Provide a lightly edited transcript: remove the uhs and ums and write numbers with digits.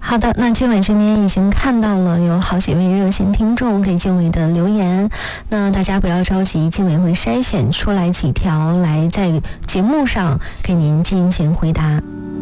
好的，那经纬这边已经看到了有好几位热心听众给经纬的留言，那大家不要着急，经纬会筛选出来几条来在节目上给您进行回答。